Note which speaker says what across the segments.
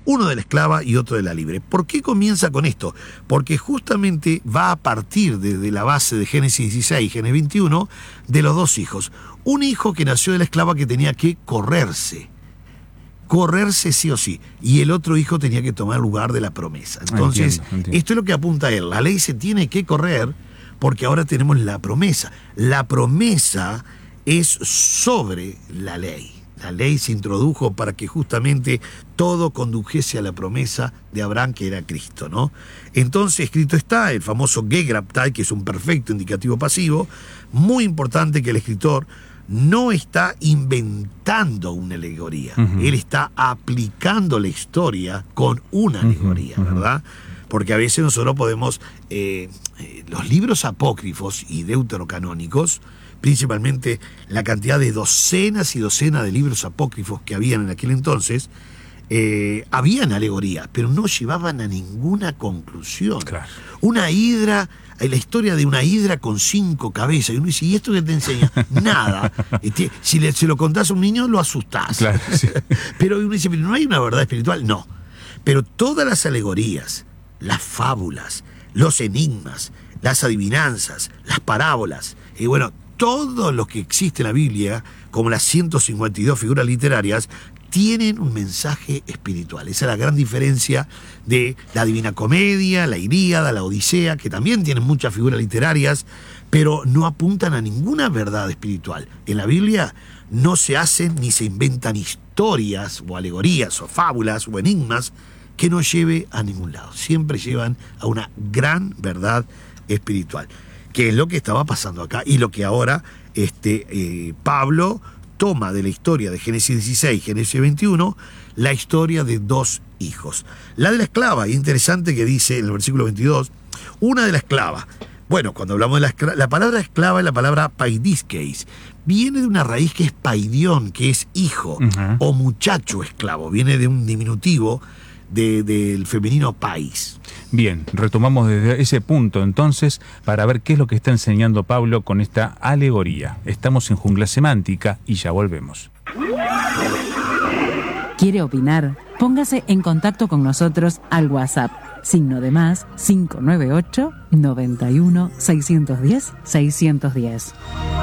Speaker 1: uno de la esclava y otro de la libre. ¿Por qué comienza con esto? Porque justamente va a partir desde la base de Génesis 16 y Génesis 21 de los dos hijos. Un hijo que nació de la esclava que tenía que correrse sí o sí, y el otro hijo tenía que tomar lugar de la promesa. Entonces, entiendo. Esto es lo que apunta a él. La ley se tiene que correr porque ahora tenemos la promesa. La promesa es sobre la ley. La ley se introdujo para que justamente todo condujese a la promesa de Abraham, que era Cristo, ¿no? Entonces, escrito está el famoso Gegraptai, que es un perfecto indicativo pasivo. Muy importante que el escritor no está inventando una alegoría. Él está aplicando la historia con una alegoría, ¿verdad? Porque a veces nosotros podemos... los libros apócrifos y deuterocanónicos, principalmente la cantidad de docenas y docenas de libros apócrifos que habían en aquel entonces, habían alegorías, pero no llevaban a ninguna conclusión. Claro. Una hidra, la historia de una hidra con 5 cabezas, y uno dice, ¿y esto qué te enseña? Nada. Si se lo contás a un niño, lo asustás. Claro, sí. Pero uno dice, ¿pero no hay una verdad espiritual? No. Pero todas las alegorías, las fábulas, los enigmas, las adivinanzas, las parábolas, y bueno, todo lo que existe en la Biblia, como las 152 figuras literarias, tienen un mensaje espiritual. Esa es la gran diferencia de la Divina Comedia, la Ilíada, la Odisea, que también tienen muchas figuras literarias, pero no apuntan a ninguna verdad espiritual. En la Biblia no se hacen ni se inventan historias o alegorías o fábulas o enigmas que no lleve a ningún lado. Siempre llevan a una gran verdad espiritual, que es lo que estaba pasando acá y lo que ahora Pablo toma de la historia de Génesis 16 y Génesis 21, la historia de dos hijos. La de la esclava, interesante que dice en el versículo 22, una de la esclava. Bueno, cuando hablamos de la palabra esclava es la palabra paidiskeis. Viene de una raíz que es paidión, que es hijo o muchacho esclavo. Viene de un diminutivo del femenino pais.
Speaker 2: Bien, retomamos desde ese punto entonces para ver qué es lo que está enseñando Pablo con esta alegoría. Estamos en Jungla Semántica y ya volvemos.
Speaker 3: ¿Quiere opinar? Póngase en contacto con nosotros al WhatsApp. +, 598 91 610 610.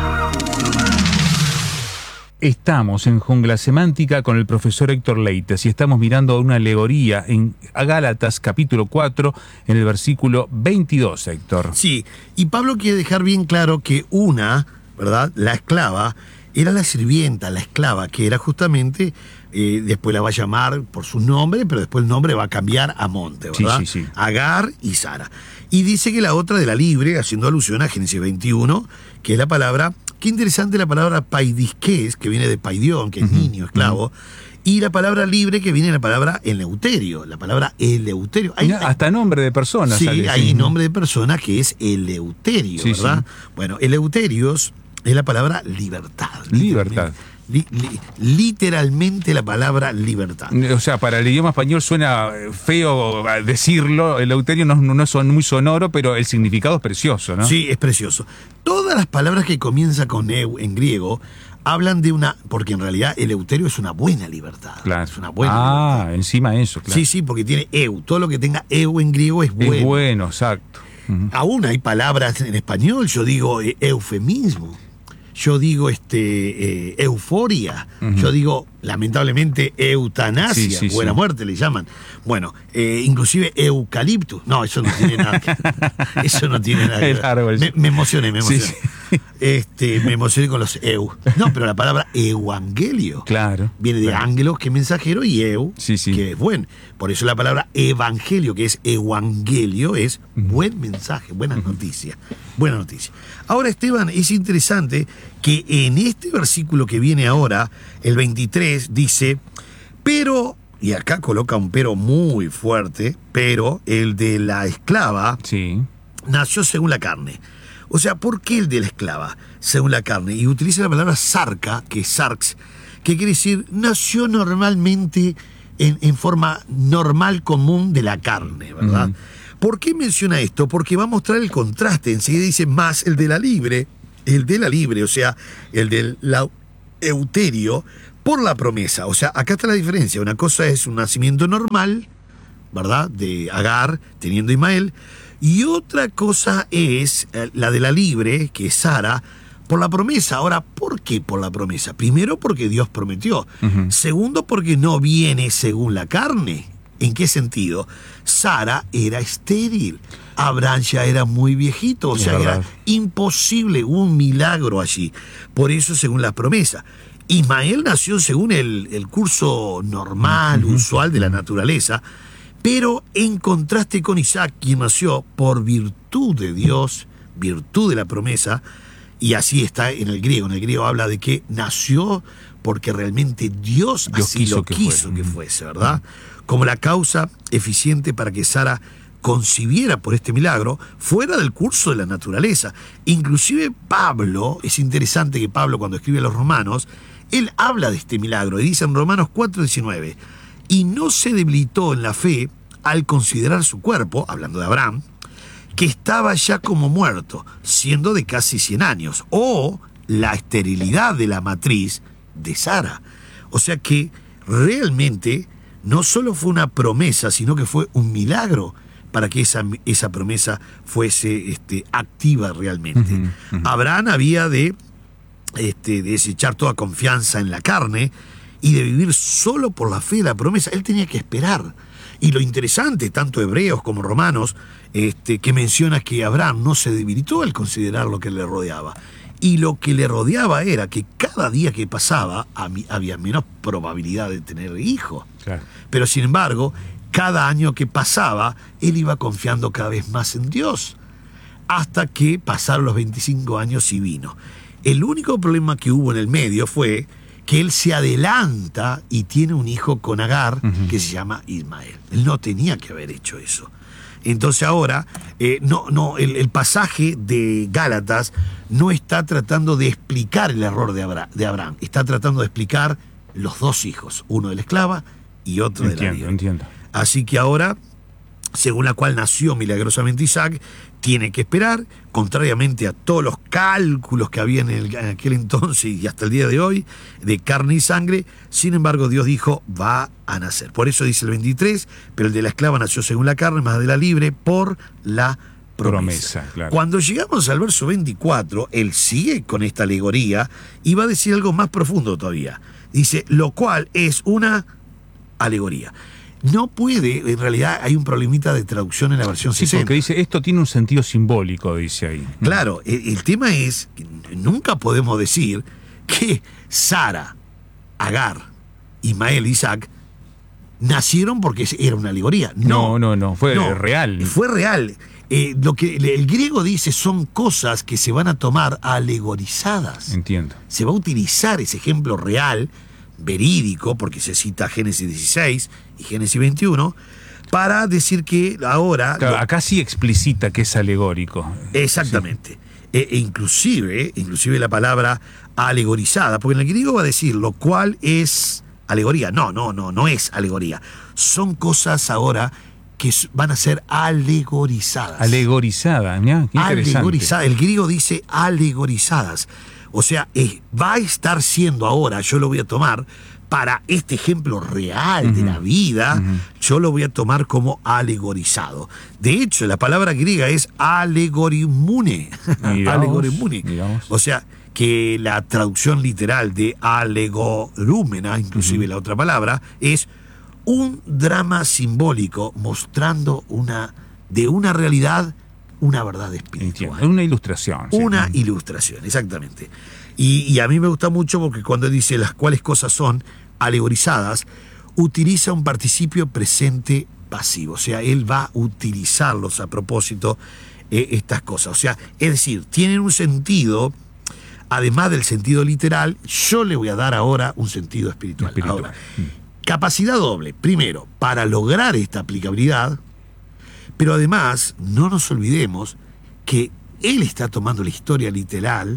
Speaker 2: Estamos en Jungla Semántica con el profesor Héctor Leites y estamos mirando una alegoría en Gálatas capítulo 4 en el versículo 22, Héctor.
Speaker 1: Sí, y Pablo quiere dejar bien claro que una, ¿verdad?, la esclava, era la sirvienta, la esclava, que era justamente, después la va a llamar por su nombre, pero después el nombre va a cambiar a Monte, ¿verdad?
Speaker 2: Sí.
Speaker 1: Agar y Sara. Y dice que la otra de la libre, haciendo alusión a Génesis 21, que es la palabra... Qué interesante la palabra paidisques, que viene de paidión, que es niño, esclavo, y la palabra libre, que viene de la palabra eleuterio, la palabra eleuterio.
Speaker 2: Hasta nombre de persona.
Speaker 1: Sí, hay nombre de persona que es eleuterio, ¿verdad? Sí. Bueno, eleuterios es la palabra libertad.
Speaker 2: Libertad.
Speaker 1: Literalmente la palabra libertad.
Speaker 2: O sea, para el idioma español suena feo decirlo, eleuterio no es muy sonoro, pero el significado es precioso, ¿no?
Speaker 1: Sí, es precioso. Todas las palabras que comienzan con eu en griego hablan de una... Porque en realidad eleuterio es una buena libertad.
Speaker 2: Claro.
Speaker 1: Es una buena libertad.
Speaker 2: Encima eso, claro.
Speaker 1: Sí, porque tiene eu. Todo lo que tenga eu en griego es bueno.
Speaker 2: Es bueno, exacto.
Speaker 1: Aún hay palabras en español, yo digo eufemismo. Yo digo euforia, yo digo lamentablemente eutanasia, buena muerte le llaman. Bueno, inclusive eucaliptus. No, eso no tiene nada que ver. Eso no tiene nada que ver. Me emocioné. Sí. Me emocioné con los eu. No, pero la palabra evangelio,
Speaker 2: claro,
Speaker 1: viene de ángelos, que es mensajero, y eu,
Speaker 2: sí.
Speaker 1: que es buen. Por eso la palabra evangelio, que es evangelio, es buen mensaje, buena noticia. Buena noticia. Ahora, Esteban, es interesante que en este versículo que viene ahora, el 23, dice, pero, y acá coloca un pero muy fuerte, pero el de la esclava nació según la carne. O sea, ¿por qué el de la esclava según la carne? Y utiliza la palabra sarca, que es sarx, que quiere decir nació normalmente en forma normal, común de la carne, ¿verdad? ¿Por qué menciona esto? Porque va a mostrar el contraste. Enseguida dice más el de la libre, o sea, el del euterio, por la promesa. O sea, acá está la diferencia. Una cosa es un nacimiento normal, ¿verdad?, de Agar teniendo a Ismael, y otra cosa es la de la libre, que es Sara, por la promesa. Ahora, ¿por qué por la promesa? Primero, porque Dios prometió. Segundo, porque no viene según la carne. ¿En qué sentido? Sara era estéril. Abraham ya era muy viejito. O sea, era imposible, un milagro allí. Por eso, según la promesa. Ismael nació según el curso normal, usual de la naturaleza, pero en contraste con Isaac, quien nació por virtud de Dios, virtud de la promesa. Y así está en el griego. En el griego habla de que nació porque realmente Dios así lo quiso que fuese, ¿verdad? Como la causa eficiente para que Sara concibiera por este milagro fuera del curso de la naturaleza. Inclusive Pablo, es interesante que Pablo, cuando escribe a los romanos, él habla de este milagro y dice en Romanos 4:19, y no se debilitó en la fe al considerar su cuerpo, hablando de Abraham, que estaba ya como muerto, siendo de casi 100 años, o la esterilidad de la matriz de Sara. O sea que realmente no solo fue una promesa, sino que fue un milagro para que esa promesa fuese activa realmente. Abraham había de desechar toda confianza en la carne y de vivir solo por la fe de la promesa. Él tenía que esperar. Y lo interesante, tanto Hebreos como Romanos, que menciona que Abraham no se debilitó al considerar lo que le rodeaba. Y lo que le rodeaba era que cada día que pasaba había menos probabilidad de tener hijos. Claro. Pero sin embargo, cada año que pasaba, él iba confiando cada vez más en Dios. Hasta que pasaron los 25 años y vino. El único problema que hubo en el medio fue que él se adelanta y tiene un hijo con Agar que se llama Ismael. Él no tenía que haber hecho eso. Entonces ahora, el pasaje de Gálatas no está tratando de explicar el error de Abraham. Está tratando de explicar los dos hijos, uno de la esclava y otro de la libre.
Speaker 2: Entiendo.
Speaker 1: Así que ahora, según la cual nació milagrosamente Isaac, tiene que esperar, contrariamente a todos los cálculos que había en aquel entonces y hasta el día de hoy, de carne y sangre. Sin embargo, Dios dijo, va a nacer. Por eso dice el 23, pero el de la esclava nació según la carne, más de la libre por la promesa. Claro. Cuando llegamos al verso 24, él sigue con esta alegoría y va a decir algo más profundo todavía. Dice, lo cual es una alegoría. No puede, en realidad hay un problemita de traducción en la versión 60.
Speaker 2: Porque dice, esto tiene un sentido simbólico, dice ahí.
Speaker 1: Claro, el tema es que nunca podemos decir que Sara, Agar, Ismael y Isaac nacieron porque era una alegoría.
Speaker 2: No, fue real.
Speaker 1: Fue real. Lo que el griego dice son cosas que se van a tomar alegorizadas.
Speaker 2: Entiendo.
Speaker 1: Se va a utilizar ese ejemplo real, verídico, porque se cita Génesis 16 y Génesis 21, para decir que ahora...
Speaker 2: Claro, acá sí explicita que es alegórico.
Speaker 1: Exactamente. Sí. Inclusive la palabra alegorizada, porque en el griego va a decir, lo cual es alegoría. No es alegoría. Son cosas ahora que van a ser alegorizadas.
Speaker 2: Alegorizada, ¿ya? Qué interesante.
Speaker 1: Alegorizada. El griego dice alegorizadas. O sea, va a estar siendo ahora, yo lo voy a tomar, para este ejemplo real de la vida, yo lo voy a tomar como alegorizado. De hecho, la palabra griega es alegorimune. Alegorimune. O sea, que la traducción literal de alegorúmena, inclusive la otra palabra, es un drama simbólico mostrando de una realidad una verdad espiritual.
Speaker 2: Entiendo. Una ilustración.
Speaker 1: Una ilustración, exactamente. Y a mí me gusta mucho porque cuando dice las cuales cosas son alegorizadas, utiliza un participio presente pasivo. O sea, él va a utilizarlos a propósito estas cosas. O sea, es decir, tienen un sentido, además del sentido literal, yo le voy a dar ahora un sentido espiritual. Ahora, capacidad doble. Primero, para lograr esta aplicabilidad, pero además, no nos olvidemos que él está tomando la historia literal,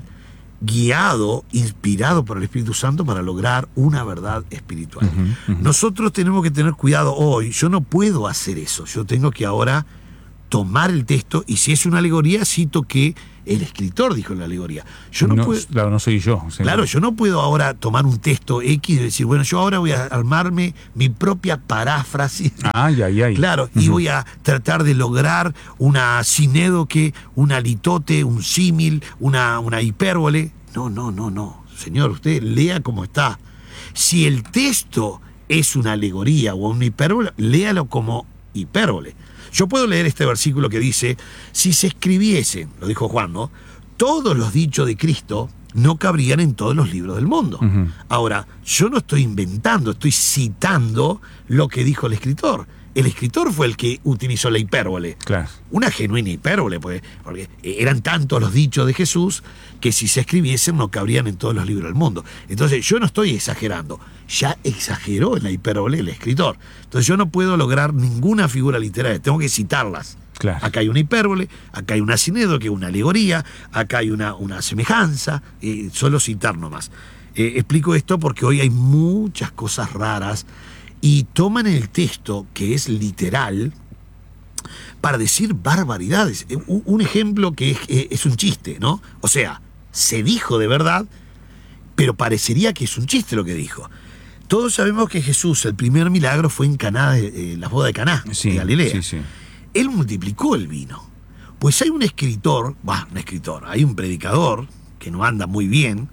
Speaker 1: guiado, inspirado por el Espíritu Santo para lograr una verdad espiritual. Nosotros tenemos que tener cuidado hoy. Yo no puedo hacer eso. Yo tengo que ahora tomar el texto, y si es una alegoría, cito que el escritor dijo la alegoría. Yo no puedo...
Speaker 2: Claro, no soy yo. Sí.
Speaker 1: Claro, yo no puedo ahora tomar un texto X y decir, bueno, yo ahora voy a armarme mi propia paráfrasis.
Speaker 2: Ay.
Speaker 1: Claro, y voy a tratar de lograr una sinédoque, una litote, un símil, una hipérbole. No. Señor, usted lea como está. Si el texto es una alegoría o una hipérbole, léalo como hipérbole. Yo puedo leer este versículo que dice, si se escribiesen, lo dijo Juan, ¿no?, todos los dichos de Cristo, no cabrían en todos los libros del mundo. Ahora, yo no estoy inventando, estoy citando lo que dijo el escritor. El escritor fue el que utilizó la hipérbole.
Speaker 2: Claro.
Speaker 1: Una genuina hipérbole, pues, porque eran tantos los dichos de Jesús que si se escribiesen no cabrían en todos los libros del mundo. Entonces yo no estoy exagerando, ya exageró en la hipérbole el escritor. Entonces yo no puedo lograr ninguna figura literaria, tengo que citarlas.
Speaker 2: Claro.
Speaker 1: Acá hay una hipérbole, acá hay una sinédoque, una alegoría, acá hay una semejanza, solo citar nomás. Explico esto porque hoy hay muchas cosas raras y toman el texto, que es literal, para decir barbaridades. Un ejemplo que es un chiste, ¿no? O sea, se dijo de verdad, pero parecería que es un chiste lo que dijo. Todos sabemos que Jesús, el primer milagro fue en Caná, la boda de Caná, de Galilea.
Speaker 2: Sí.
Speaker 1: Él multiplicó el vino. Pues hay un hay un predicador que no anda muy bien.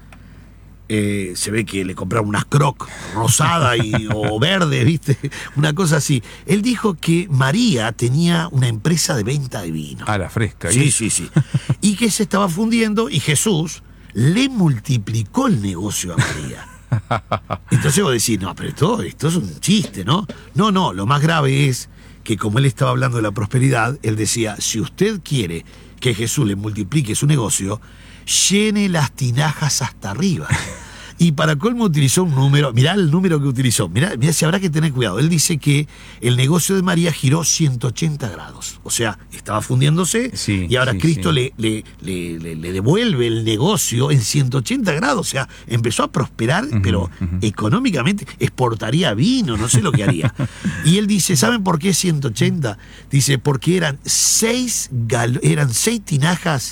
Speaker 1: Se ve que le compraron unas Crocs rosada o verde, ¿viste? Una cosa así. Él dijo que María tenía una empresa de venta de vino.
Speaker 2: Ah, la fresca.
Speaker 1: Sí. Y que se estaba fundiendo y Jesús le multiplicó el negocio a María. Entonces vos decís, no, pero esto es un chiste, ¿no? No, lo más grave es que como él estaba hablando de la prosperidad, él decía, si usted quiere que Jesús le multiplique su negocio, llene las tinajas hasta arriba. Y para colmo utilizó un número, mirá el número que utilizó, mirá si habrá que tener cuidado. Él dice que el negocio de María giró 180 grados. O sea, estaba fundiéndose y ahora Cristo le devuelve el negocio en 180 grados. O sea, empezó a prosperar, pero económicamente exportaría vino, no sé lo que haría. Y él dice, ¿saben por qué 180? Dice, porque eran 6 tinajas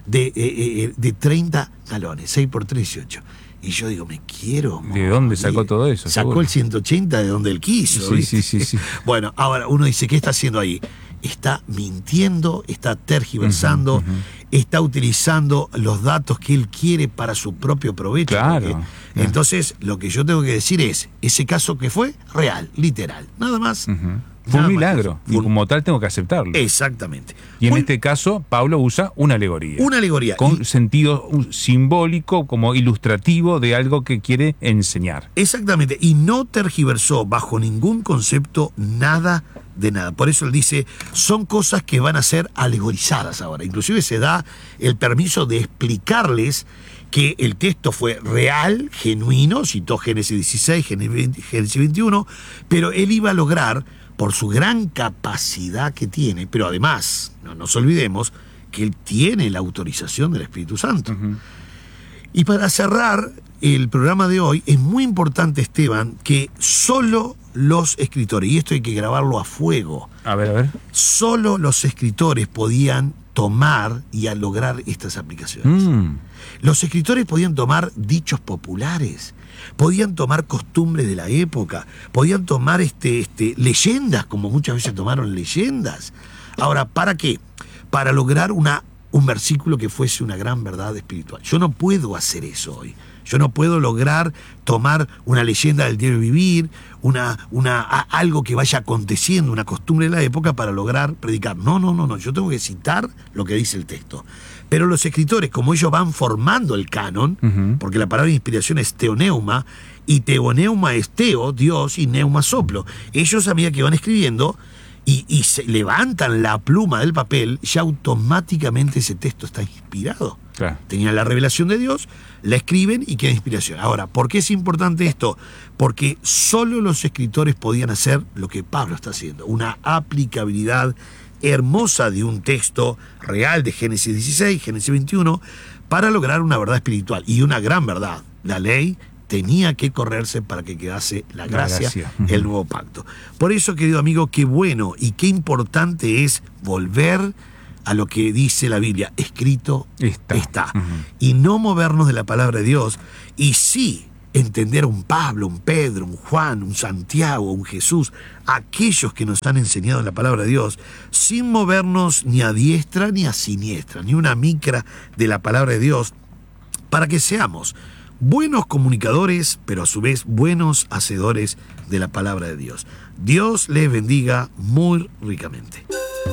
Speaker 1: de 30 galones, 6 por 3, 18. Y yo digo, me quiero morir.
Speaker 2: ¿De dónde sacó todo eso?
Speaker 1: Sacó
Speaker 2: seguro.
Speaker 1: El 180 de donde él quiso.
Speaker 2: Sí.
Speaker 1: Bueno, ahora uno dice, ¿qué está haciendo ahí? Está mintiendo, está tergiversando, está utilizando los datos que él quiere para su propio provecho.
Speaker 2: Claro.
Speaker 1: Entonces, lo que yo tengo que decir es, ese caso que fue real, literal, nada más.
Speaker 2: Fue un milagro, y como tal tengo que aceptarlo.
Speaker 1: Exactamente.
Speaker 2: Y en este caso, Pablo usa una alegoría.
Speaker 1: Una alegoría.
Speaker 2: Con sentido simbólico, como ilustrativo de algo que quiere enseñar.
Speaker 1: Exactamente. Y no tergiversó bajo ningún concepto nada de nada. Por eso él dice, son cosas que van a ser alegorizadas ahora. Inclusive se da el permiso de explicarles que el texto fue real, genuino, citó Génesis 16, Génesis 21, pero él iba a lograr, por su gran capacidad que tiene, pero además, no nos olvidemos, que él tiene la autorización del Espíritu Santo. Y para cerrar el programa de hoy, es muy importante, Esteban, que solo los escritores, y esto hay que grabarlo a fuego,
Speaker 2: A ver.
Speaker 1: solo los escritores podían tomar y a lograr estas aplicaciones. Los escritores podían tomar dichos populares, podían tomar costumbres de la época, podían tomar leyendas, como muchas veces tomaron leyendas. Ahora, ¿para qué? Para lograr un versículo que fuese una gran verdad espiritual. Yo no puedo hacer eso hoy. Yo no puedo lograr tomar una leyenda del diario vivir, algo que vaya aconteciendo, una costumbre de la época para lograr predicar. No. Yo tengo que citar lo que dice el texto. Pero los escritores, como ellos van formando el canon, porque la palabra inspiración es teoneuma, y teoneuma es teo, Dios, y neuma soplo. Ellos a medida que van escribiendo y se levantan la pluma del papel, ya automáticamente ese texto está inspirado.
Speaker 2: Claro.
Speaker 1: Tenían la revelación de Dios, la escriben y queda inspiración. Ahora, ¿por qué es importante esto? Porque solo los escritores podían hacer lo que Pablo está haciendo, una aplicabilidad hermosa de un texto real de Génesis 16, Génesis 21, para lograr una verdad espiritual y una gran verdad, la ley tenía que correrse para que quedase la gracia.
Speaker 2: Ujú.
Speaker 1: El nuevo pacto. Por eso, querido amigo, qué bueno y qué importante es volver a lo que dice la Biblia. Escrito está.
Speaker 2: Ujú.
Speaker 1: Y no movernos de la palabra de Dios. Y sí entender a un Pablo, un Pedro, un Juan, un Santiago, un Jesús, aquellos que nos han enseñado la palabra de Dios, sin movernos ni a diestra ni a siniestra, ni una micra de la palabra de Dios, para que seamos buenos comunicadores, pero a su vez buenos hacedores de la palabra de Dios. Dios les bendiga muy ricamente.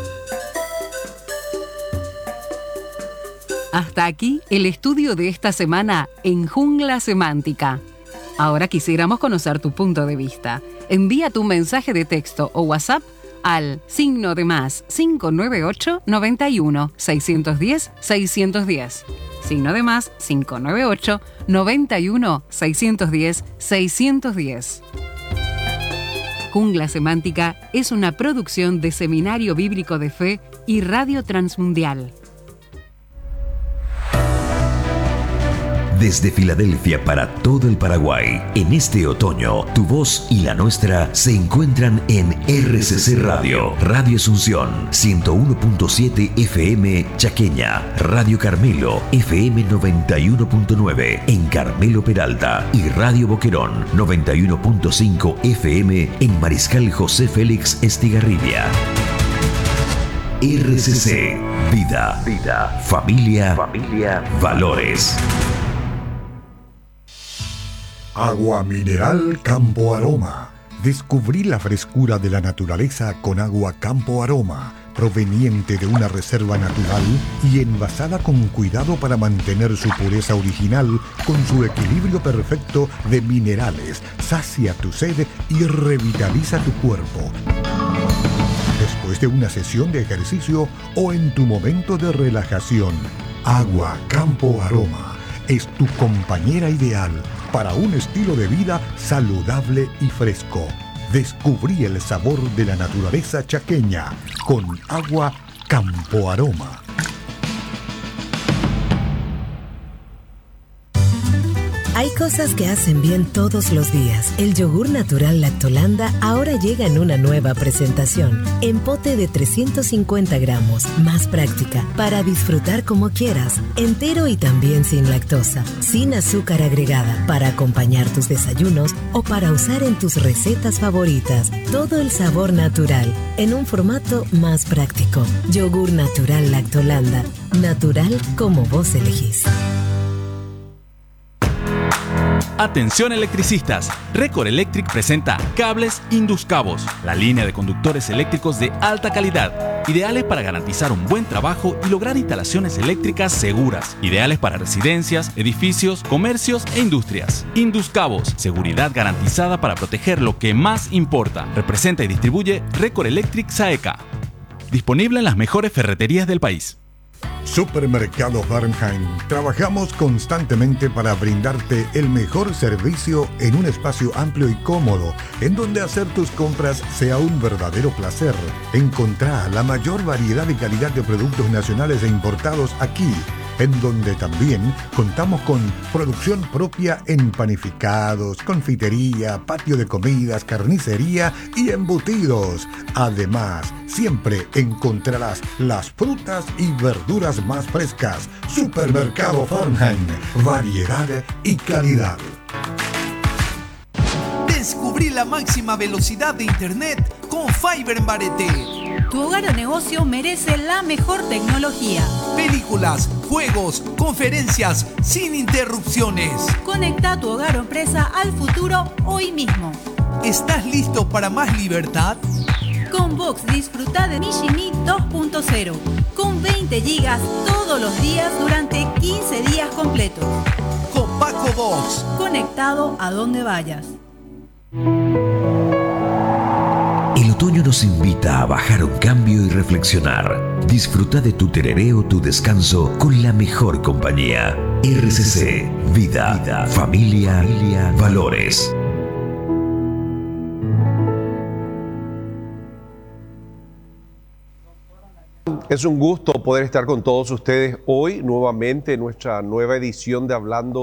Speaker 4: Hasta aquí el estudio de esta semana en Jungla Semántica. Ahora quisiéramos conocer tu punto de vista. Envía tu mensaje de texto o WhatsApp al +, 598 91 610 610. +, 598 91 610 610. Jungla Semántica es una producción de Seminario Bíblico de Fe y Radio Transmundial.
Speaker 5: Desde Filadelfia para todo el Paraguay, en este otoño, tu voz y la nuestra se encuentran en RCC Radio, Radio Asunción, 101.7 FM Chaqueña, Radio Carmelo, FM 91.9 en Carmelo Peralta y Radio Boquerón, 91.5 FM en Mariscal José Félix Estigarribia. RCC, vida, familia, valores.
Speaker 6: Agua mineral Campo Aroma. Descubrí la frescura de la naturaleza con agua Campo Aroma, proveniente de una reserva natural y envasada con cuidado para mantener su pureza original con su equilibrio perfecto de minerales. Sacia tu sed y revitaliza tu cuerpo. Después de una sesión de ejercicio o en tu momento de relajación, Agua Campo Aroma es tu compañera ideal para un estilo de vida saludable y fresco. Descubrí el sabor de la naturaleza chaqueña con Agua Campo Aroma.
Speaker 7: Hay cosas que hacen bien todos los días. El yogur natural Lactolanda ahora llega en una nueva presentación. En pote de 350 gramos, más práctica, para disfrutar como quieras. Entero y también sin lactosa, sin azúcar agregada, para acompañar tus desayunos o para usar en tus recetas favoritas. Todo el sabor natural, en un formato más práctico. Yogur natural Lactolanda. Natural como vos elegís.
Speaker 8: Atención electricistas, Record Electric presenta Cables Induscabos, la línea de conductores eléctricos de alta calidad, ideales para garantizar un buen trabajo y lograr instalaciones eléctricas seguras, ideales para residencias, edificios, comercios e industrias. Induscabos, seguridad garantizada para proteger lo que más importa. Representa y distribuye Record Electric Saeca. Disponible en las mejores ferreterías del país.
Speaker 6: Supermercado Fahrenheit. Trabajamos constantemente para brindarte el mejor servicio en un espacio amplio y cómodo, en donde hacer tus compras sea un verdadero placer. Encontrá la mayor variedad y calidad de productos nacionales e importados aquí, en donde también contamos con producción propia en panificados, confitería, patio de comidas, carnicería y embutidos. Además, siempre encontrarás las frutas y verduras más frescas. Supermercado Fahrenheit, variedad y calidad.
Speaker 9: Descubrí la máxima velocidad de internet con Fiber en Bareté.
Speaker 10: Tu hogar o negocio merece la mejor tecnología.
Speaker 9: Películas, juegos, conferencias, sin interrupciones.
Speaker 10: Conecta tu hogar o empresa al futuro hoy mismo.
Speaker 9: ¿Estás listo para más libertad?
Speaker 10: Con Vox disfruta de Mishimi 2.0 con 20 gigas todos los días durante 15 días completos.
Speaker 9: Con Paco Vox.
Speaker 10: Conectado a donde vayas.
Speaker 5: El otoño nos invita a bajar un cambio y reflexionar. Disfruta de tu tereré o tu descanso con la mejor compañía. RCC, vida, familia, valores.
Speaker 11: Es un gusto poder estar con todos ustedes hoy nuevamente en nuestra nueva edición de Hablando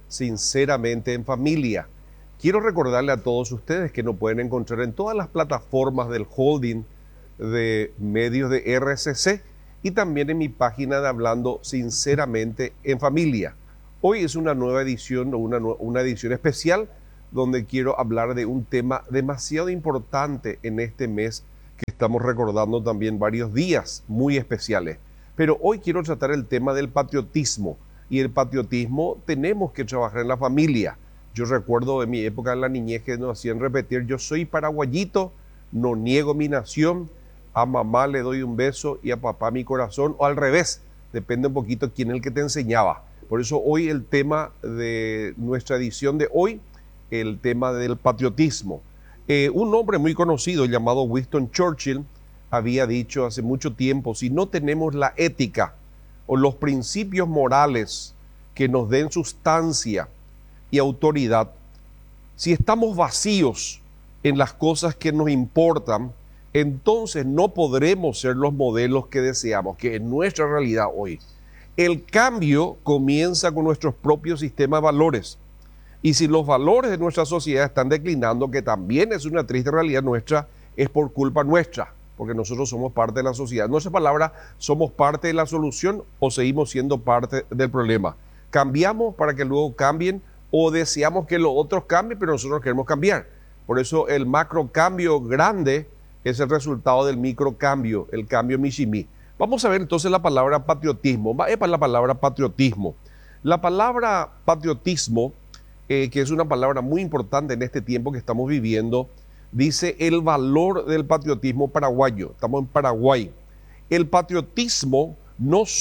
Speaker 11: Sinceramente en Familia. Quiero recordarle a todos ustedes que nos pueden encontrar en todas las plataformas del holding de medios de RCC y también en mi página de Hablando Sinceramente en Familia. Hoy es una nueva edición, una edición especial donde quiero hablar de un tema demasiado importante en este mes que estamos recordando también varios días muy especiales. Pero hoy quiero tratar el tema del patriotismo. Y el patriotismo tenemos que trabajar en la familia. Yo recuerdo de mi época en la niñez que nos hacían repetir: yo soy paraguayito, no niego mi nación, a mamá le doy un beso y a papá mi corazón, o al revés, depende un poquito quién es el que te enseñaba. Por eso hoy el tema de nuestra edición de hoy, el tema del patriotismo. Un hombre muy conocido llamado Winston Churchill había dicho hace mucho tiempo: si no tenemos la ética o los principios morales que nos den sustancia y autoridad, si estamos vacíos en las cosas que nos importan, entonces no podremos ser los modelos que deseamos, que es nuestra realidad hoy. El cambio comienza con nuestros propios sistemas de valores. Y si los valores de nuestra sociedad están declinando, que también es una triste realidad nuestra, es por culpa nuestra, porque nosotros somos parte de la sociedad. No es palabra, somos parte de la solución o seguimos siendo parte del problema. Cambiamos para que luego cambien, o deseamos que los otros cambien, pero nosotros queremos cambiar. Por eso el macro cambio grande es el resultado del micro cambio, el cambio Mishimi. Vamos a ver entonces la palabra patriotismo. Va para la palabra patriotismo. La palabra patriotismo, que es una palabra muy importante en este tiempo que estamos viviendo, dice el valor del patriotismo paraguayo. Estamos en Paraguay. El patriotismo no es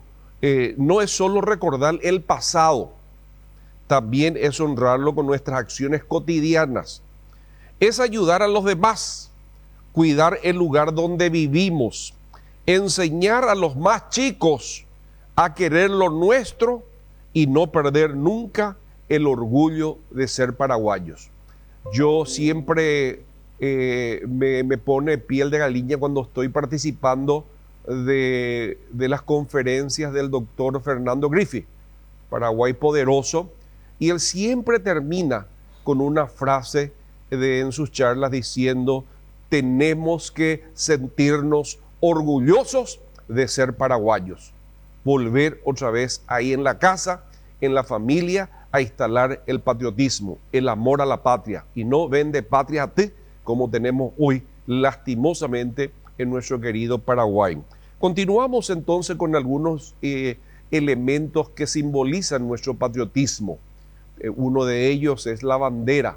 Speaker 11: solo recordar el pasado, también es honrarlo con nuestras acciones cotidianas. Es ayudar a los demás, cuidar el lugar donde vivimos, enseñar a los más chicos a querer lo nuestro y no perder nunca el orgullo de ser paraguayos. Yo siempre me pone piel de gallina cuando estoy participando de las conferencias del doctor Fernando Griffith, Paraguay Poderoso, y él siempre termina con una frase en sus charlas diciendo: tenemos que sentirnos orgullosos de ser paraguayos. Volver otra vez ahí en la casa, en la familia, a instalar el patriotismo, el amor a la patria, y no vende patria a ti, como tenemos hoy lastimosamente en nuestro querido Paraguay. Continuamos entonces con algunos elementos que simbolizan nuestro patriotismo. Uno de ellos es la bandera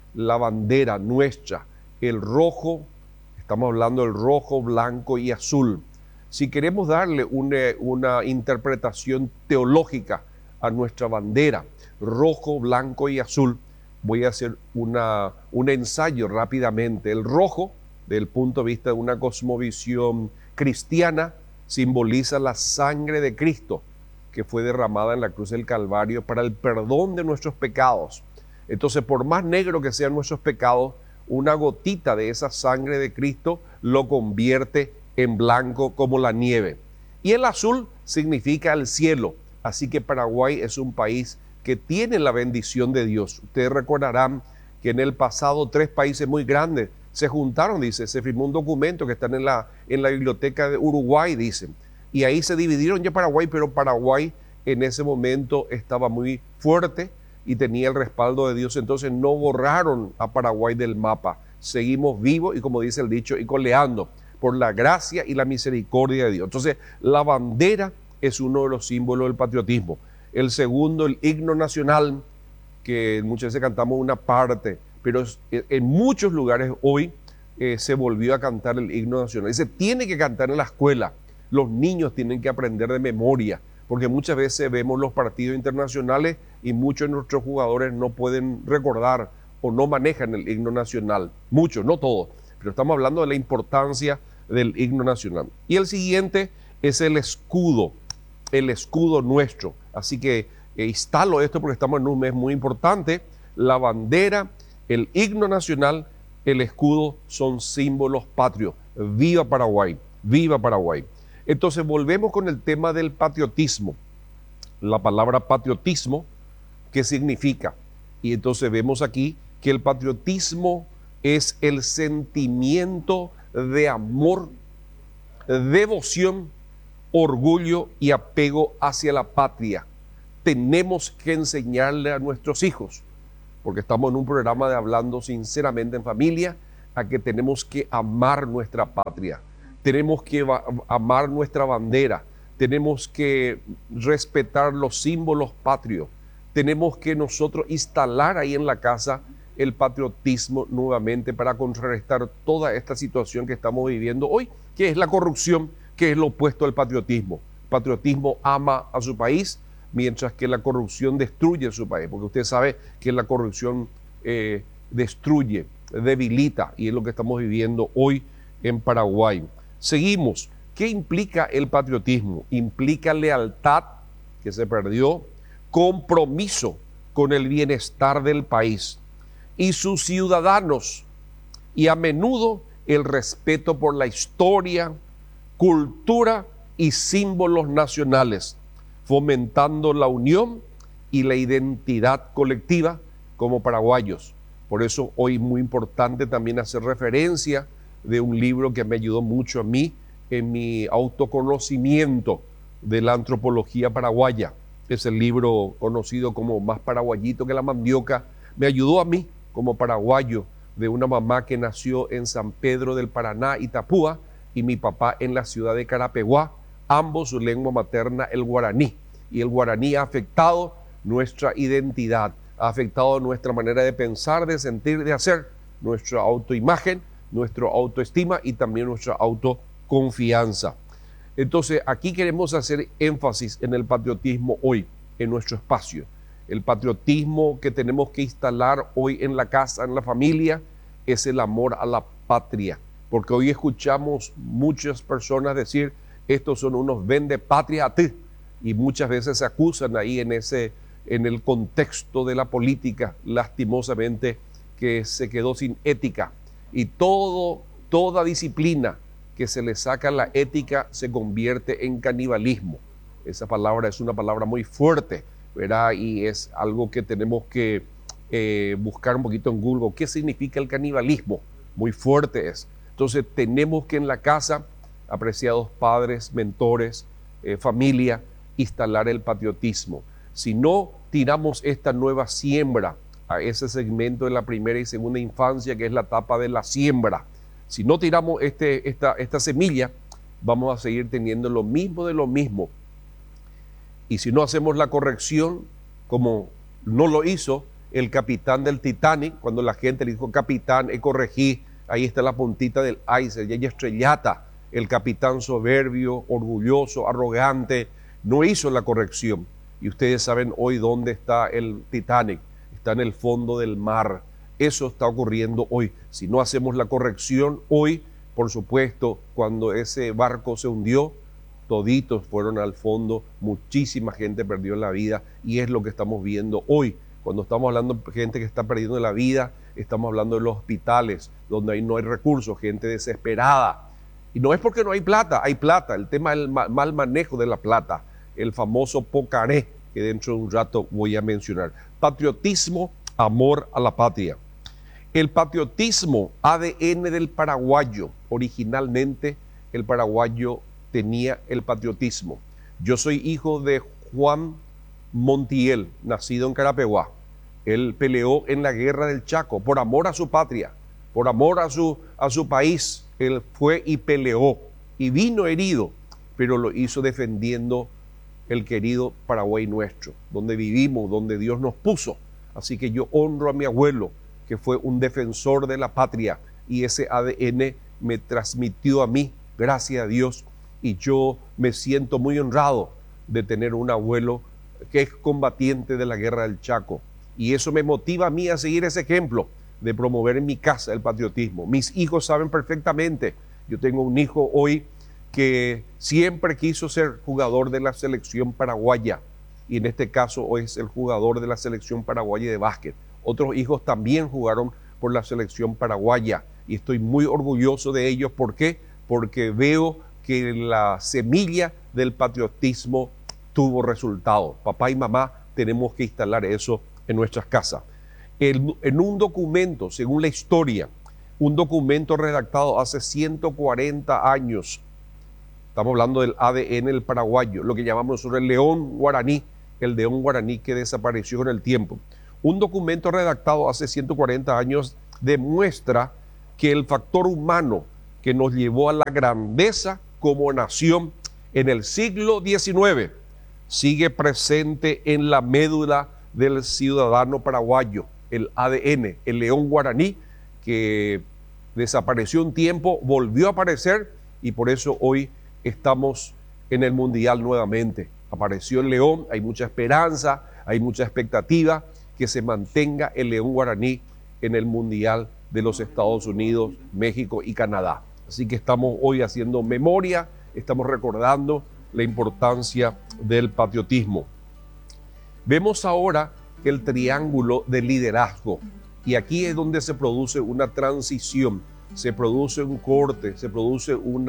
Speaker 11: nuestra, el rojo. Estamos hablando del rojo, blanco y azul. Si queremos darle una interpretación teológica a nuestra bandera, rojo, blanco y azul, voy a hacer un ensayo rápidamente. El rojo, desde el punto de vista de una cosmovisión cristiana, simboliza la sangre de Cristo, que fue derramada en la cruz del Calvario para el perdón de nuestros pecados. Entonces, por más negro que sean nuestros pecados, una gotita de esa sangre de Cristo lo convierte en blanco como la nieve. Y el azul significa el cielo. Así que Paraguay es un país que tiene la bendición de Dios. Ustedes recordarán que en el pasado 3 países muy grandes se juntaron, dice, se firmó un documento que está en la biblioteca de Uruguay, dicen. Y ahí se dividieron ya Paraguay, pero Paraguay en ese momento estaba muy fuerte y tenía el respaldo de Dios, entonces no borraron a Paraguay del mapa. Seguimos vivos y, como dice el dicho, y coleando por la gracia y la misericordia de Dios. Entonces, la bandera es uno de los símbolos del patriotismo. El segundo, el himno nacional, que muchas veces cantamos una parte, pero en muchos lugares hoy se volvió a cantar el himno nacional. Y se tiene que cantar en la escuela. Los niños tienen que aprender de memoria, porque muchas veces vemos los partidos internacionales y muchos de nuestros jugadores no pueden recordar o no manejan el himno nacional. Muchos, no todos, pero estamos hablando de la importancia del himno nacional. Y el siguiente es el escudo nuestro. Así que instalo esto porque estamos en un mes muy importante. La bandera, el himno nacional, el escudo son símbolos patrios. ¡Viva Paraguay! ¡Viva Paraguay! Entonces volvemos con el tema del patriotismo. La palabra patriotismo ¿Qué significa? Y entonces vemos aquí que el patriotismo es el sentimiento de amor, devoción, orgullo y apego hacia la patria. Tenemos que enseñarle a nuestros hijos, porque estamos en un programa de Hablando Sinceramente en Familia, a que tenemos que amar nuestra patria, tenemos que amar nuestra bandera, tenemos que respetar los símbolos patrios, tenemos que nosotros instalar ahí en la casa el patriotismo nuevamente para contrarrestar toda esta situación que estamos viviendo hoy, que es la corrupción, que es lo opuesto al patriotismo. El patriotismo ama a su país, mientras que la corrupción destruye su país, porque usted sabe que la corrupción destruye, debilita, y es lo que estamos viviendo hoy en Paraguay. Seguimos. ¿Qué implica el patriotismo? Implica lealtad, que se perdió, compromiso con el bienestar del país y sus ciudadanos, y a menudo el respeto por la historia, cultura y símbolos nacionales, fomentando la unión y la identidad colectiva como paraguayos. Por eso hoy es muy importante también hacer referencia de un libro que me ayudó mucho a mí en mi autoconocimiento de la antropología paraguaya. Es el libro conocido como Más paraguayito que la mandioca. Me ayudó a mí como paraguayo, de una mamá que nació en San Pedro del Paraná, Itapúa, y mi papá en la ciudad de Carapeguá, ambos su lengua materna el guaraní. Y el guaraní ha afectado nuestra identidad, ha afectado nuestra manera de pensar, de sentir, de hacer, nuestra autoimagen, nuestra autoestima y también nuestra autoconfianza. Entonces, aquí queremos hacer énfasis en el patriotismo hoy, en nuestro espacio. El patriotismo que tenemos que instalar hoy en la casa, en la familia, es el amor a la patria. Porque hoy escuchamos muchas personas decir, estos son unos vendepatria a ti. Y muchas veces se acusan ahí en el contexto de la política, lastimosamente, que se quedó sin ética. Y toda disciplina que se le saca la ética se convierte en canibalismo. Esa palabra es una palabra muy fuerte, ¿verdad? Y es algo que tenemos que buscar un poquito en Google. ¿Qué significa el canibalismo? Muy fuerte es. Entonces tenemos que en la casa, apreciados padres, mentores, familia, instalar el patriotismo. Si no tiramos esta nueva siembra a ese segmento de la primera y segunda infancia, que es la etapa de la siembra, si no tiramos esta semilla, vamos a seguir teniendo lo mismo de lo mismo. Y si no hacemos la corrección, como no lo hizo el capitán del Titanic, cuando la gente le dijo, capitán, corregí, ahí está la puntita del iceberg, y ella estrellata, el capitán soberbio, orgulloso, arrogante, no hizo la corrección. Y ustedes saben hoy dónde está el Titanic, está en el fondo del mar. Eso está ocurriendo hoy. Si no hacemos la corrección hoy, por supuesto, cuando ese barco se hundió, toditos fueron al fondo, muchísima gente perdió la vida, y es lo que estamos viendo hoy. Cuando estamos hablando de gente que está perdiendo la vida, estamos hablando de los hospitales, donde ahí no hay recursos, gente desesperada. Y no es porque no hay plata, hay plata. El tema del mal manejo de la plata, el famoso pocaré, que dentro de un rato voy a mencionar. Patriotismo, amor a la patria. El patriotismo, ADN del paraguayo. Originalmente el paraguayo tenía el patriotismo. Yo soy hijo de Juan Montiel, nacido en Carapeguá. Él peleó en la guerra del Chaco por amor a su patria, por amor a su país. Él fue y peleó y vino herido, pero lo hizo defendiendo el querido Paraguay nuestro, donde vivimos, donde Dios nos puso. Así que yo honro a mi abuelo, que fue un defensor de la patria, y ese ADN me transmitió a mí, gracias a Dios, y yo me siento muy honrado de tener un abuelo que es combatiente de la guerra del Chaco, y eso me motiva a mí a seguir ese ejemplo de promover en mi casa el patriotismo. Mis hijos saben perfectamente. Yo tengo un hijo hoy que siempre quiso ser jugador de la selección paraguaya, y en este caso hoy es el jugador de la selección paraguaya de básquet. Otros hijos también jugaron por la selección paraguaya, y estoy muy orgulloso de ellos. ¿Por qué? Porque veo que la semilla del patriotismo tuvo resultado. Papá y mamá tenemos que instalar eso en nuestras casas. En un documento, según la historia, un documento redactado hace 140 años, estamos hablando del ADN del paraguayo, lo que llamamos nosotros el león guaraní que desapareció con el tiempo. Un documento redactado hace 140 años demuestra que el factor humano que nos llevó a la grandeza como nación en el siglo XIX sigue presente en la médula del ciudadano paraguayo, el ADN, el león guaraní, que desapareció un tiempo, volvió a aparecer y por eso hoy estamos en el Mundial nuevamente. Apareció el león, hay mucha esperanza, hay mucha expectativa que se mantenga el león guaraní en el Mundial de los Estados Unidos, México y Canadá. Así que estamos hoy haciendo memoria, estamos recordando la importancia del patriotismo. Vemos ahora el triángulo de liderazgo y aquí es donde se produce una transición, se produce un corte, se produce un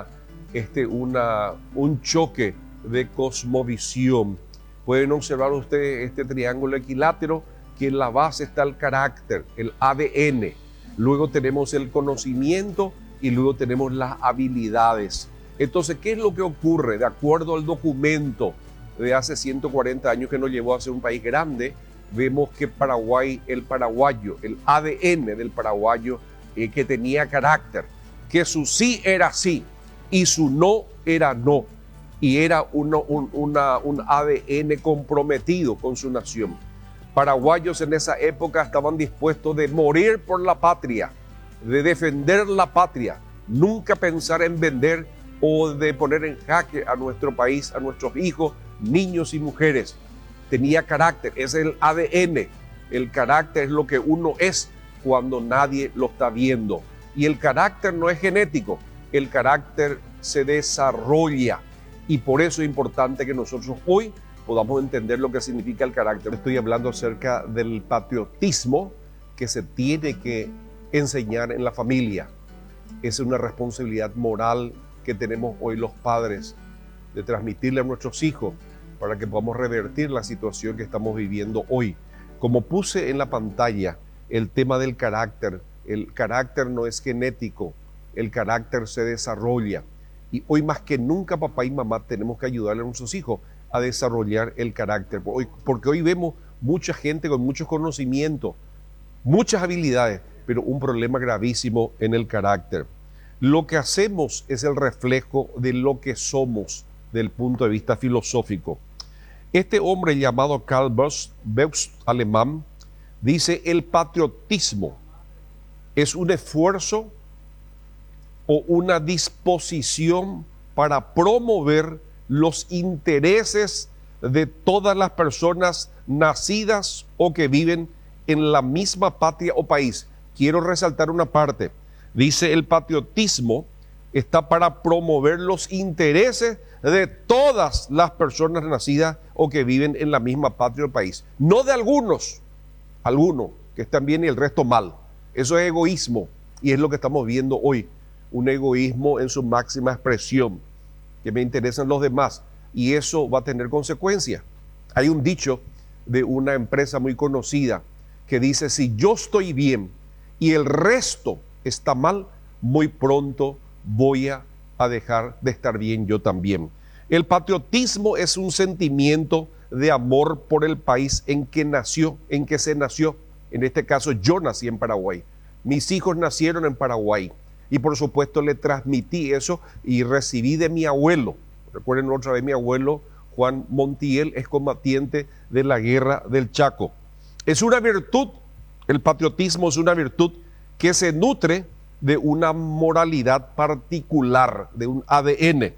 Speaker 11: choque de cosmovisión. Pueden observar ustedes este triángulo equilátero que en la base está el carácter, el ADN. Luego tenemos el conocimiento y luego tenemos las habilidades. Entonces, ¿qué es lo que ocurre? De acuerdo al documento de hace 140 años que nos llevó a ser un país grande, vemos que Paraguay, el paraguayo, el ADN del paraguayo, que tenía carácter, que su sí era sí y su no era no, y era un ADN comprometido con su nación. Paraguayos en esa época estaban dispuestos de morir por la patria, de defender la patria, nunca pensar en vender o de poner en jaque a nuestro país, a nuestros hijos, niños y mujeres. Tenía carácter, ese es el ADN. El carácter es lo que uno es cuando nadie lo está viendo. Y el carácter no es genético, el carácter se desarrolla. Y por eso es importante que nosotros hoy podamos entender lo que significa el carácter. Estoy hablando acerca del patriotismo que se tiene que enseñar en la familia. Es una responsabilidad moral que tenemos hoy los padres de transmitirle a nuestros hijos para que podamos revertir la situación que estamos viviendo hoy. Como puse en la pantalla el tema del carácter, el carácter no es genético, el carácter se desarrolla. Y hoy más que nunca papá y mamá tenemos que ayudarle a nuestros hijos a desarrollar el carácter. Porque hoy vemos mucha gente con muchos conocimientos, muchas habilidades, pero un problema gravísimo en el carácter. Lo que hacemos es el reflejo de lo que somos desde el punto de vista filosófico. Este hombre llamado Karl Beust, alemán, dice: el patriotismo es un esfuerzo o una disposición para promover los intereses de todas las personas nacidas o que viven en la misma patria o país. Quiero resaltar una parte. Dice: el patriotismo está para promover los intereses de todas las personas nacidas o que viven en la misma patria o país. No de algunos que están bien y el resto mal. Eso es egoísmo y es lo que estamos viendo hoy. Un egoísmo en su máxima expresión, que me interesan los demás, y eso va a tener consecuencias. Hay un dicho de una empresa muy conocida que dice: si yo estoy bien y el resto está mal, muy pronto voy a dejar de estar bien yo también. El patriotismo es un sentimiento de amor por el país en que se nació. En este caso, yo nací en Paraguay. Mis hijos nacieron en Paraguay. Y por supuesto le transmití eso y recibí de mi abuelo. Recuerden otra vez, mi abuelo Juan Montiel es combatiente de la guerra del Chaco. Es una virtud, el patriotismo es una virtud que se nutre de una moralidad particular, de un ADN.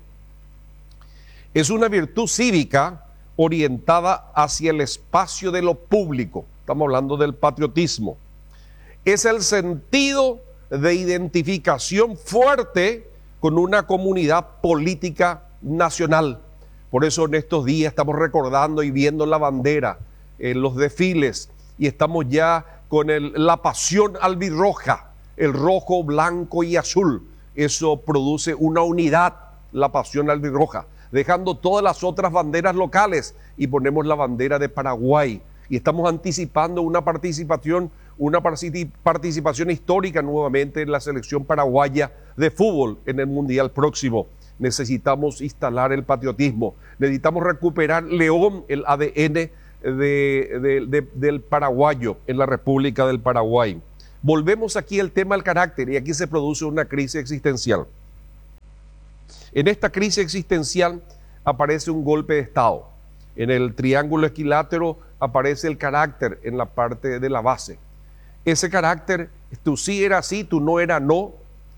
Speaker 11: Es una virtud cívica orientada hacia el espacio de lo público. Estamos hablando del patriotismo. Es el sentido de identificación fuerte con una comunidad política nacional. Por eso en estos días estamos recordando y viendo la bandera en los desfiles y estamos ya con la pasión albirroja, el rojo, blanco y azul. Eso produce una unidad, la pasión albirroja. dejando todas las otras banderas locales y ponemos la bandera de Paraguay. Y estamos anticipando una participación histórica nuevamente en la selección paraguaya de fútbol en el Mundial próximo. Necesitamos instalar el patriotismo, necesitamos recuperar León, el ADN del paraguayo en la República del Paraguay. Volvemos aquí al tema del carácter y aquí se produce una crisis existencial. En esta crisis existencial aparece un golpe de Estado. En el triángulo equilátero aparece el carácter en la parte de la base. Ese carácter, tú sí era sí, tú no era no.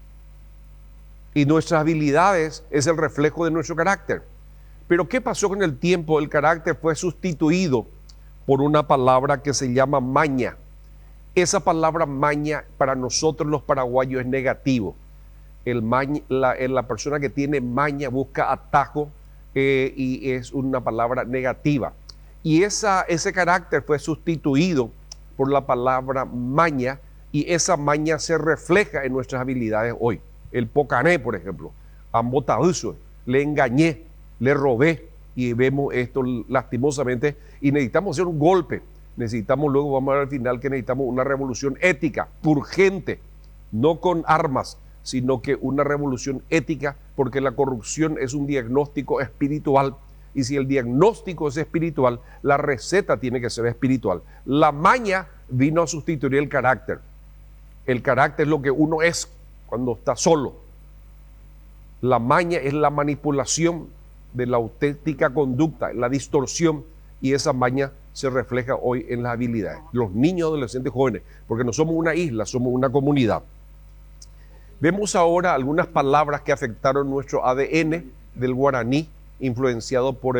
Speaker 11: Y nuestras habilidades es el reflejo de nuestro carácter. Pero ¿qué pasó con el tiempo? El carácter fue sustituido por una palabra que se llama maña. Esa palabra maña para nosotros los paraguayos es negativo. La persona que tiene maña busca atajo y es una palabra negativa. Y ese carácter fue sustituido por la palabra maña y esa maña se refleja en nuestras habilidades hoy. El pocané, por ejemplo, ambotabuso, le engañé, le robé y vemos esto lastimosamente y necesitamos hacer un golpe. Necesitamos luego, vamos a ver al final que necesitamos una revolución ética, urgente, no con armas, sino que una revolución ética, porque la corrupción es un diagnóstico espiritual. Y si el diagnóstico es espiritual, la receta tiene que ser espiritual. La maña vino a sustituir el carácter. El carácter es lo que uno es cuando está solo. La maña es la manipulación de la auténtica conducta, la distorsión, y esa maña se refleja hoy en las habilidades. Los niños, adolescentes, jóvenes, porque no somos una isla, somos una comunidad. Vemos ahora algunas palabras que afectaron nuestro ADN del guaraní, influenciado por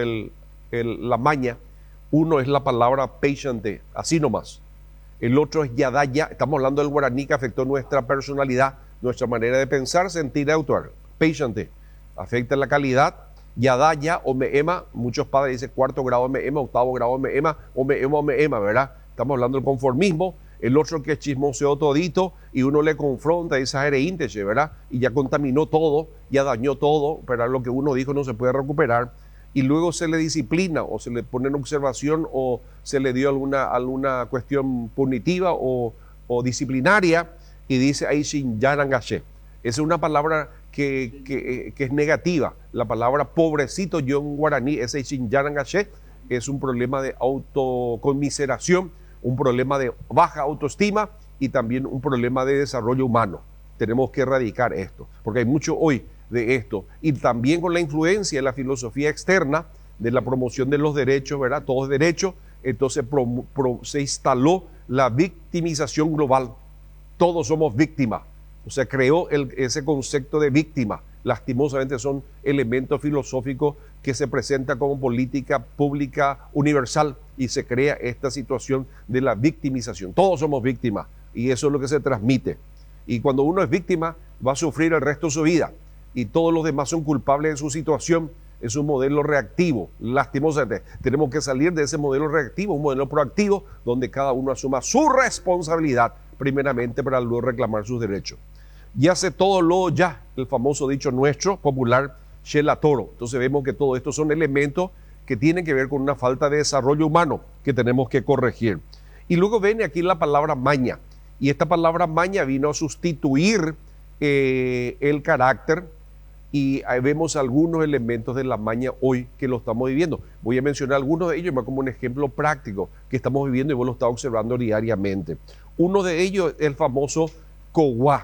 Speaker 11: la maña. Uno es la palabra peixante, así nomás. El otro es yadaya, estamos hablando del guaraní que afectó nuestra personalidad, nuestra manera de pensar, sentir y actuar. Peixante, afecta la calidad. Yadaya o meema, muchos padres dicen cuarto grado meema, octavo grado meema, o meema, ¿verdad? Estamos hablando del conformismo. El otro que chismoseó todito y uno le confronta, dice ínteche, ¿verdad? Y ya contaminó todo, ya dañó todo, pero lo que uno dijo no se puede recuperar. Y luego se le disciplina o se le pone en observación o se le dio alguna cuestión punitiva o disciplinaria y dice ahí sin yarangache. Esa es una palabra que es negativa. La palabra pobrecito yo en guaraní, ese sin yarangache, es un problema de autoconmiseración, un problema de baja autoestima y también un problema de desarrollo humano. Tenemos que erradicar esto, porque hay mucho hoy de esto. Y también con la influencia de la filosofía externa, de la promoción de los derechos, ¿verdad? Todos derechos, entonces se instaló la victimización global. Todos somos víctimas. O sea, creó ese concepto de víctima. Lastimosamente son elementos filosóficos que se presentan como política pública universal y se crea esta situación de la victimización. Todos somos víctimas y eso es lo que se transmite. Y cuando uno es víctima va a sufrir el resto de su vida y todos los demás son culpables de su situación. Es un modelo reactivo. Lastimosamente tenemos que salir de ese modelo reactivo, un modelo proactivo donde cada uno asuma su responsabilidad primeramente para luego reclamar sus derechos. Ya sé todo lo ya, el famoso dicho nuestro popular, Shela Toro. Entonces vemos que todo esto son elementos que tienen que ver con una falta de desarrollo humano que tenemos que corregir. Y luego viene aquí la palabra maña. Y esta palabra maña vino a sustituir el carácter y vemos algunos elementos de la maña hoy que lo estamos viviendo. Voy a mencionar algunos de ellos más como un ejemplo práctico que estamos viviendo y vos lo estás observando diariamente. Uno de ellos es el famoso coguá.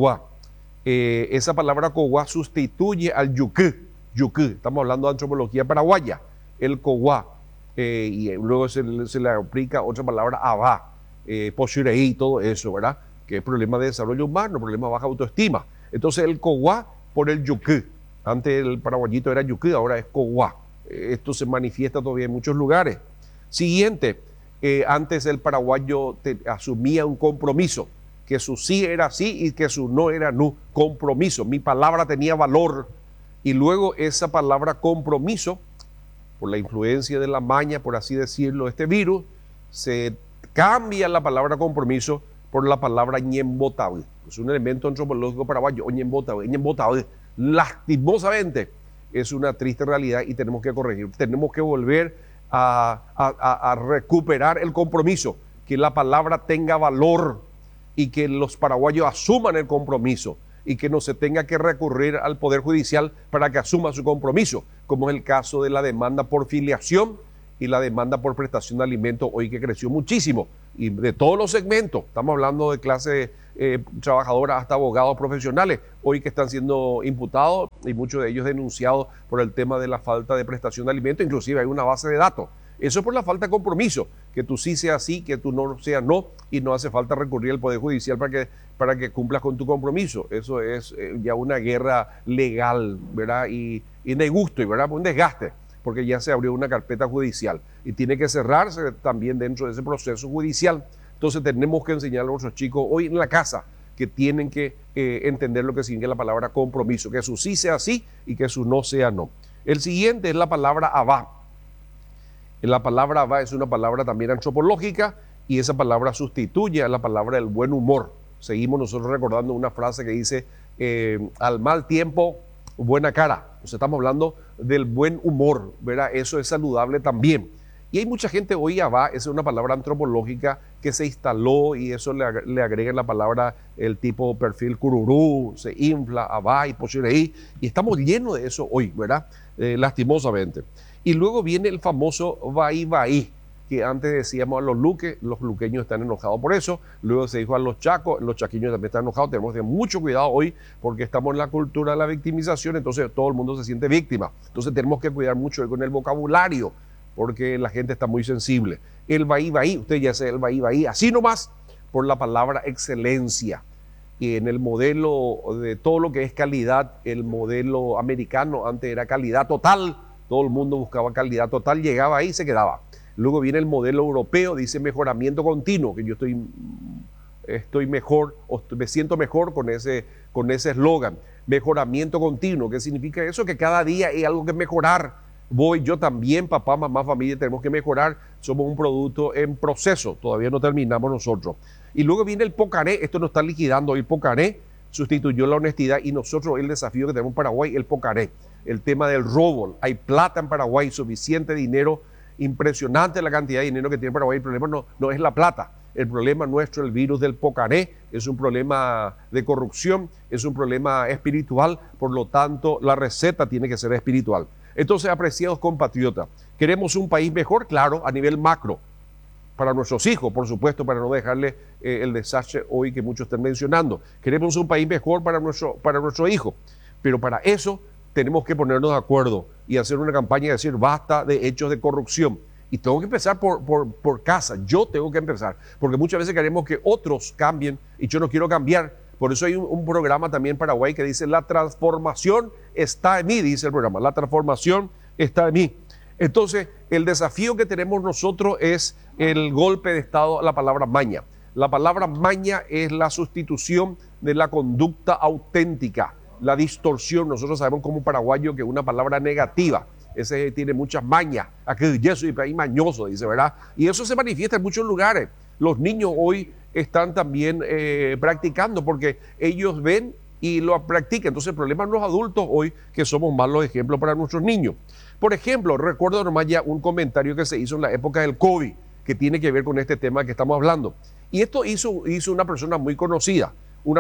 Speaker 11: Esa palabra coguá sustituye al yucú. Estamos hablando de antropología paraguaya. El coguá. Y luego se le aplica otra palabra abá, poshireí, todo eso, ¿verdad? Que es problema de desarrollo humano, problema de baja autoestima. Entonces el coguá por el yucú. Antes el paraguayito era yucú, ahora es coguá. Esto se manifiesta todavía en muchos lugares. Siguiente, antes el paraguayo asumía un compromiso, que su sí era sí y que su no era no. Compromiso, mi palabra tenía valor. Y luego esa palabra compromiso, por la influencia de la maña, por así decirlo, este virus, se cambia la palabra compromiso por la palabra ñembotabe. Es un elemento antropológico paraguayo, ñembotabe. Lastimosamente, es una triste realidad y tenemos que corregir. Tenemos que volver a recuperar el compromiso, que la palabra tenga valor y que los paraguayos asuman el compromiso y que no se tenga que recurrir al Poder Judicial para que asuma su compromiso, como es el caso de la demanda por filiación y la demanda por prestación de alimentos, hoy que creció muchísimo, y de todos los segmentos, estamos hablando de clase trabajadora hasta abogados profesionales, hoy que están siendo imputados y muchos de ellos denunciados por el tema de la falta de prestación de alimentos, inclusive hay una base de datos. Eso es por la falta de compromiso, que tú sí sea sí, que tú no sea no, y no hace falta recurrir al Poder Judicial para que cumplas con tu compromiso. Eso es ya una guerra legal, ¿verdad? Y de gusto, y ¿verdad? Un desgaste, porque ya se abrió una carpeta judicial y tiene que cerrarse también dentro de ese proceso judicial. Entonces tenemos que enseñar a nuestros chicos hoy en la casa que tienen que entender lo que significa la palabra compromiso, que su sí sea sí y que su no sea no. El siguiente es la palabra abá. La palabra abá es una palabra también antropológica y esa palabra sustituye a la palabra del buen humor. Seguimos nosotros recordando una frase que dice, al mal tiempo, buena cara. Entonces estamos hablando del buen humor, ¿verdad? Eso es saludable también. Y hay mucha gente hoy, abá, esa es una palabra antropológica que se instaló y eso le agrega la palabra el tipo perfil cururú, se infla, abá y posireí, y estamos llenos de eso hoy, ¿verdad? Lastimosamente. Y luego viene el famoso vaí, que antes decíamos a los luqueños están enojados por eso, luego se dijo a los chacos, los chaquiños también están enojados, tenemos que tener mucho cuidado hoy porque estamos en la cultura de la victimización, entonces todo el mundo se siente víctima, entonces tenemos que cuidar mucho con el vocabulario, porque la gente está muy sensible. El vaí, usted ya sabe el vaí, así nomás, por la palabra excelencia. Y en el modelo de todo lo que es calidad, el modelo americano antes era calidad total, todo el mundo buscaba calidad total, llegaba ahí y se quedaba. Luego viene el modelo europeo, dice mejoramiento continuo, que yo estoy mejor, o me siento mejor con ese eslogan. Mejoramiento continuo, ¿qué significa eso? Que cada día hay algo que mejorar. Yo también, papá, mamá, familia, tenemos que mejorar. Somos un producto en proceso, todavía no terminamos nosotros. Y luego viene el pocaré, esto nos está liquidando. El pocaré sustituyó la honestidad y nosotros el desafío que tenemos en Paraguay, el pocaré. El tema del robo, hay plata en Paraguay, suficiente dinero, impresionante la cantidad de dinero que tiene Paraguay. El problema no es la plata, el problema nuestro, el virus del pocaré, es un problema de corrupción, es un problema espiritual, por lo tanto la receta tiene que ser espiritual. Entonces, apreciados compatriotas, queremos un país mejor, claro, a nivel macro, para nuestros hijos, por supuesto, para no dejarle el desastre hoy que muchos están mencionando. Queremos un país mejor para nuestro hijo, pero para eso tenemos que ponernos de acuerdo y hacer una campaña y decir basta de hechos de corrupción. Y tengo que empezar por casa, yo tengo que empezar, porque muchas veces queremos que otros cambien y yo no quiero cambiar. Por eso hay un programa también en Paraguay que dice la transformación está en mí, dice el programa, la transformación está en mí. Entonces, el desafío que tenemos nosotros es el golpe de Estado a la palabra maña. La palabra maña es la sustitución de la conducta auténtica, la distorsión. Nosotros sabemos como paraguayo que es una palabra negativa. Ese tiene muchas mañas. Aquí yo soy país mañoso, dice, ¿verdad? Y eso se manifiesta en muchos lugares. Los niños hoy están también practicando porque ellos ven y lo practican. Entonces el problema es los adultos hoy que somos malos ejemplos para nuestros niños. Por ejemplo, recuerdo nomás ya un comentario que se hizo en la época del COVID que tiene que ver con este tema que estamos hablando. Y esto hizo una persona muy conocida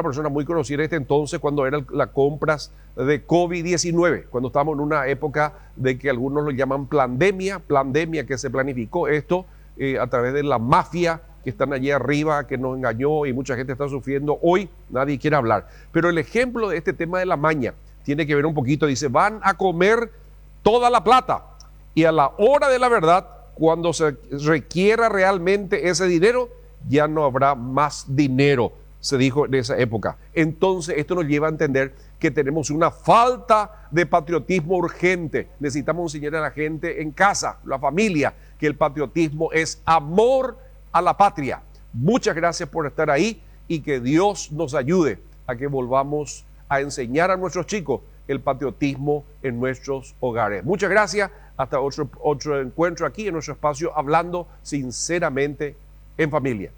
Speaker 11: en este entonces cuando eran las compras de COVID-19, cuando estábamos en una época de que algunos lo llaman pandemia que se planificó esto a través de la mafia que están allí arriba, que nos engañó y mucha gente está sufriendo. Hoy nadie quiere hablar. Pero el ejemplo de este tema de la maña tiene que ver un poquito, dice, van a comer toda la plata y a la hora de la verdad, cuando se requiera realmente ese dinero, ya no habrá más dinero, se dijo en esa época. Entonces esto nos lleva a entender que tenemos una falta de patriotismo urgente. Necesitamos enseñar a la gente en casa, la familia, que el patriotismo es amor a la patria. Muchas gracias por estar ahí y que Dios nos ayude a que volvamos a enseñar a nuestros chicos el patriotismo en nuestros hogares. Muchas gracias. Hasta otro encuentro aquí en nuestro espacio Hablando Sinceramente en Familia.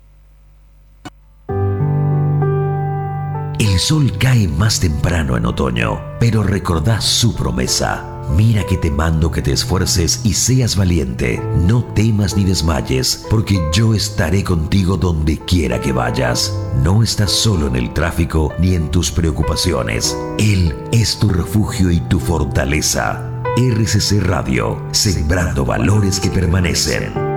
Speaker 5: El sol cae más temprano en otoño, pero recordá su promesa. Mira que te mando que te esfuerces y seas valiente. No temas ni desmayes, porque yo estaré contigo donde quiera que vayas. No estás solo en el tráfico ni en tus preocupaciones. Él es tu refugio y tu fortaleza. RCC Radio, sembrando valores que permanecen.